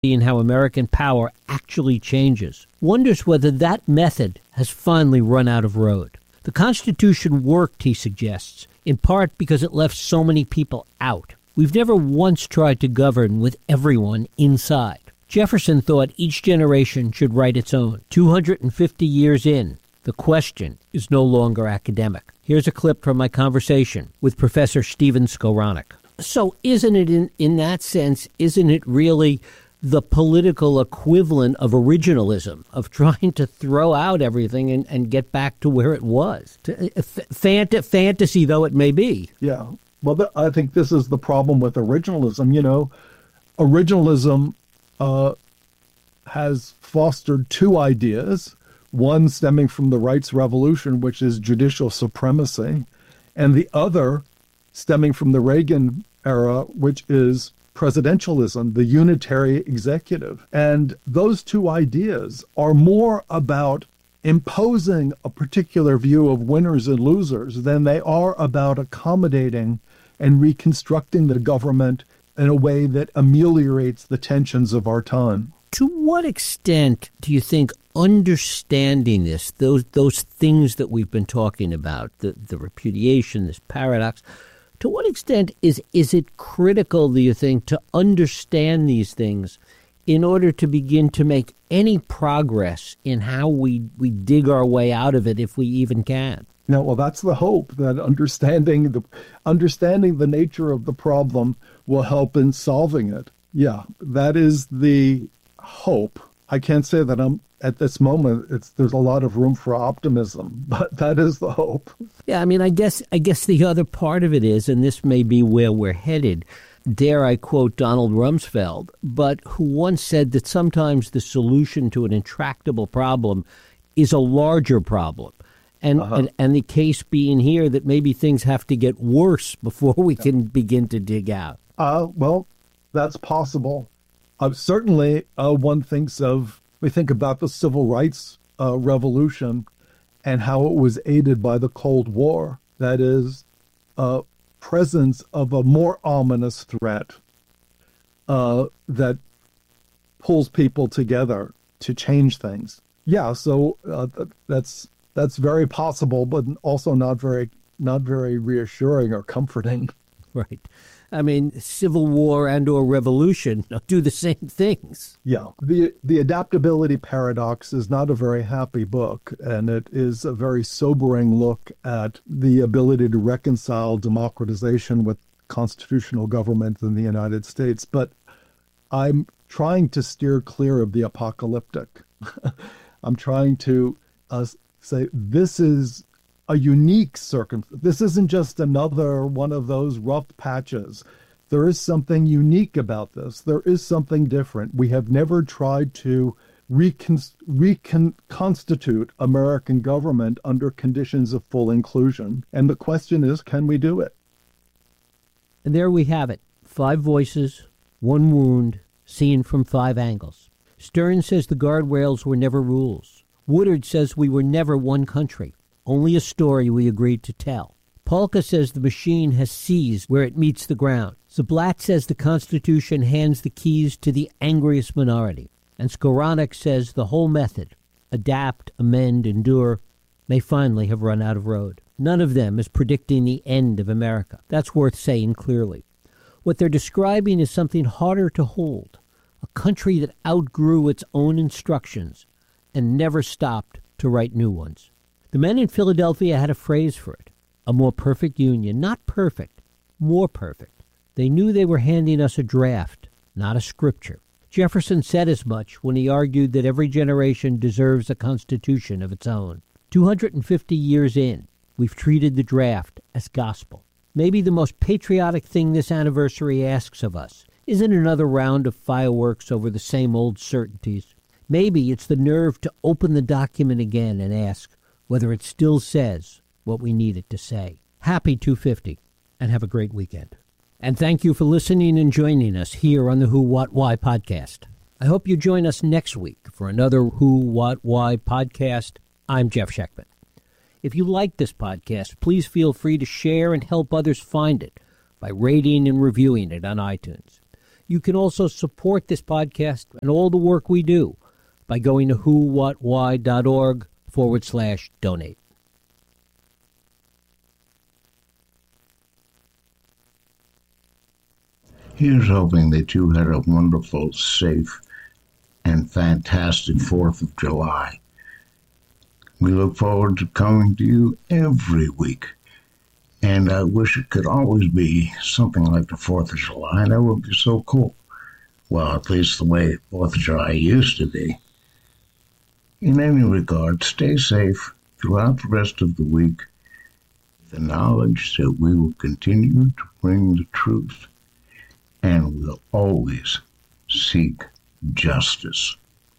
in how American power actually changes, wonders whether that method has finally run out of road. The Constitution worked, he suggests, in part because it left so many people out. We've never once tried to govern with everyone inside. Jefferson thought each generation should write its own. 250 years in, the question is no longer academic. Here's a clip from my conversation with Professor Stephen Skowronek. So isn't it, in that sense, isn't it really the political equivalent of originalism, of trying to throw out everything and get back to where it was? Fantasy though it may be. Yeah. Well, I think this is the problem with originalism. You know, originalism has fostered two ideas, one stemming from the rights revolution, which is judicial supremacy, and the other stemming from the Reagan era, which is presidentialism, the unitary executive. And those two ideas are more about imposing a particular view of winners and losers than they are about accommodating and reconstructing the government in a way that ameliorates the tensions of our time. To what extent do you think understanding this, those things that we've been talking about, the repudiation, this paradox, to what extent is it critical, do you think, to understand these things in order to begin to make any progress in how we dig our way out of it, if we even can? No, well, that's the hope, that understanding the nature of the problem will help in solving it. Yeah, that is the hope. I can't say that I'm at this moment. There's a lot of room for optimism, but that is the hope. Yeah, I mean, I guess the other part of it is, and this may be where we're headed, dare I quote Donald Rumsfeld, but who once said that sometimes the solution to an intractable problem is a larger problem. And the case being here that maybe things have to get worse before we can begin to dig out. Well, that's possible. Certainly, we think about the civil rights revolution and how it was aided by the Cold War. That is, presence of a more ominous threat that pulls people together to change things. Yeah, so that's very possible, but also not very reassuring or comforting. Right. I mean, civil war and or revolution do the same things. Yeah. The adaptability paradox is not a very happy book, and it is a very sobering look at the ability to reconcile democratization with constitutional government in the United States. But I'm trying to steer clear of the apocalyptic. I'm trying to say this is a unique circumstance. This isn't just another one of those rough patches. There is something unique about this. There is something different. We have never tried to reconstitute American government under conditions of full inclusion. And the question is, can we do it? And there we have it. 5 voices, 1 wound, seen from 5 angles. Stern says the guardrails were never rules. Woodard says we were never one country. Only a story we agreed to tell. Polka says the machine has seized where it meets the ground. Zablat says the Constitution hands the keys to the angriest minority. And Skowronek says the whole method, adapt, amend, endure, may finally have run out of road. None of them is predicting the end of America. That's worth saying clearly. What they're describing is something harder to hold, a country that outgrew its own instructions and never stopped to write new ones. The men in Philadelphia had a phrase for it, a more perfect union. Not perfect, more perfect. They knew they were handing us a draft, not a scripture. Jefferson said as much when he argued that every generation deserves a constitution of its own. 250 years in, we've treated the draft as gospel. Maybe the most patriotic thing this anniversary asks of us isn't another round of fireworks over the same old certainties. Maybe it's the nerve to open the document again and ask whether it still says what we need it to say. Happy 250, and have a great weekend. And thank you for listening and joining us here on the Who, What, Why podcast. I hope you join us next week for another Who, What, Why podcast. I'm Jeff Schechtman. If you like this podcast, please feel free to share and help others find it by rating and reviewing it on iTunes. You can also support this podcast and all the work we do by going to whowhatwhy.org/donate. Here's hoping that you had a wonderful, safe, and fantastic 4th of July. We look forward to coming to you every week. And I wish it could always be something like the 4th of July. That would be so cool. Well, at least the way 4th of July used to be. In any regard, stay safe throughout the rest of the week. The knowledge that we will continue to bring the truth and will always seek justice.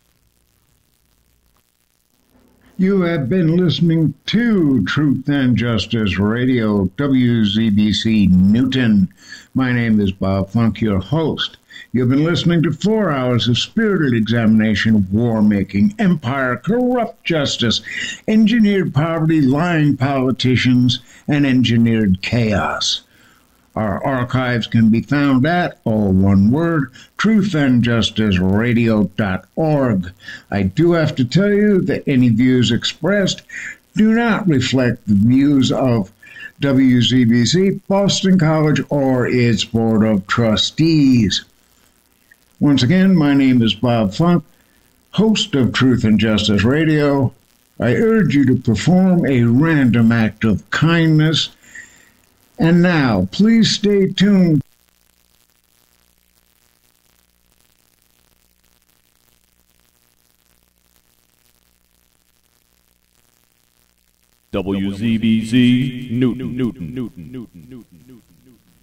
You have been listening to Truth and Justice Radio, WZBC Newton. My name is Bob Funk, your host. You've been listening to 4 hours of spirited examination of war-making, empire, corrupt justice, engineered poverty, lying politicians, and engineered chaos. Our archives can be found at, all one word, truthandjusticeradio.org. I do have to tell you that any views expressed do not reflect the views of WZBC, Boston College, or its Board of Trustees. Once again, my name is Bob Funk, host of Truth and Justice Radio. I urge you to perform a random act of kindness. And now, please stay tuned. WZBZ Newton.